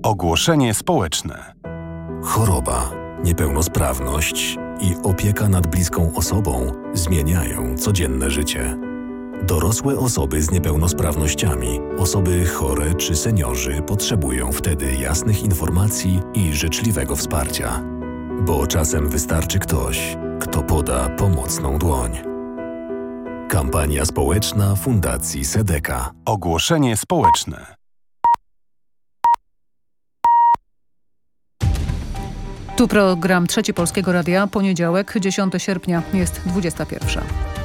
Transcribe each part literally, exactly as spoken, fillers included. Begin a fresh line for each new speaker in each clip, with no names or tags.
Ogłoszenie społeczne.
Choroba, niepełnosprawność i opieka nad bliską osobą zmieniają codzienne życie. Dorosłe osoby z niepełnosprawnościami, osoby chore czy seniorzy potrzebują wtedy jasnych informacji i życzliwego wsparcia. Bo czasem wystarczy ktoś, kto poda pomocną dłoń. Kampania społeczna Fundacji Sedeka.
Ogłoszenie społeczne.
Tu program Trzeci Polskiego Radia, poniedziałek, dziesiątego sierpnia, jest dwudziesta pierwsza.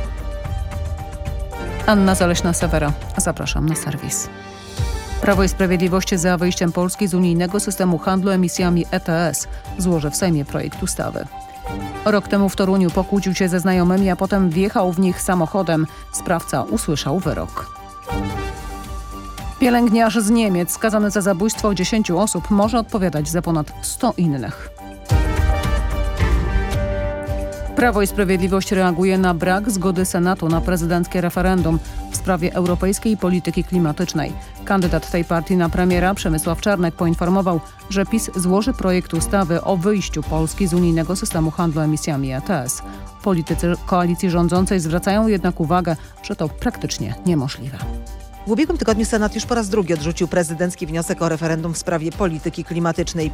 Anna Zaleśna-Sewera. Zapraszam na serwis. Prawo i Sprawiedliwość za wyjściem Polski z unijnego systemu handlu emisjami E T S złoży w Sejmie projekt ustawy. Rok temu w Toruniu pokłócił się ze znajomymi, a potem wjechał w nich samochodem. Sprawca usłyszał wyrok. Pielęgniarz z Niemiec skazany za zabójstwo dziesięciu osób może odpowiadać za ponad sto innych. Prawo i Sprawiedliwość reaguje na brak zgody Senatu na prezydenckie referendum w sprawie europejskiej polityki klimatycznej. Kandydat tej partii na premiera Przemysław Czarnek poinformował, że PiS złoży projekt ustawy o wyjściu Polski z unijnego systemu handlu emisjami E T S. Politycy koalicji rządzącej zwracają jednak uwagę, że to praktycznie niemożliwe.
W ubiegłym tygodniu Senat już po raz drugi odrzucił prezydencki wniosek o referendum w sprawie polityki klimatycznej.